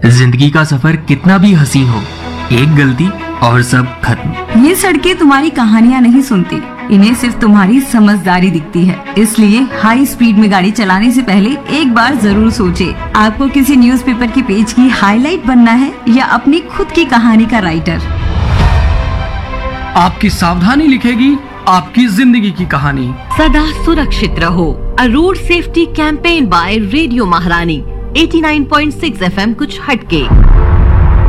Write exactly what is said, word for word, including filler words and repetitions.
जिंदगी का सफर कितना भी हसीन हो, एक गलती और सब खत्म। ये सड़कें तुम्हारी कहानियाँ नहीं सुनती, इन्हें सिर्फ तुम्हारी समझदारी दिखती है। इसलिए हाई स्पीड में गाड़ी चलाने से पहले एक बार जरूर सोचे। आपको किसी न्यूज़पेपर के पेज की हाईलाइट बनना है या अपनी खुद की कहानी का राइटर। आपकी सावधानी लिखेगी आपकी जिंदगी की कहानी। सदा सुरक्षित रहो। अ road safety campaign bye radio महारानी। Eighty nine point six F M कुछ हटके।